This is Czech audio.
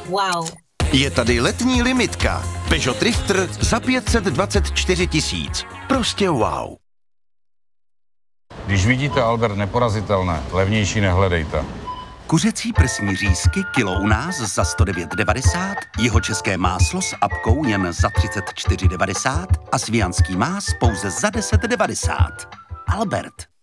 Wow. Je tady letní limitka. Peugeot Drifter za 524 000. Prostě wow. Když vidíte Albert neporazitelné, levnější nehledejte. Kuřecí prsní řízky kilo u nás za 109,90, jihočeské máslo s apkou jen za 34,90 a svijanský más pouze za 10,90. Albert.